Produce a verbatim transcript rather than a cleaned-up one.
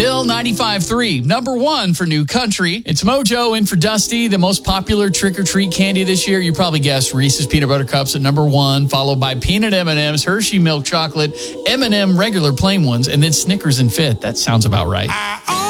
Bill ninety-five three, number one for New Country. It's Mojo in for Dusty, the most popular trick-or-treat candy this year. You probably guessed Reese's Peanut Butter Cups at number one, followed by Peanut M and M's, Hershey Milk Chocolate, M and M regular plain ones, and then Snickers in fifth. That sounds about right.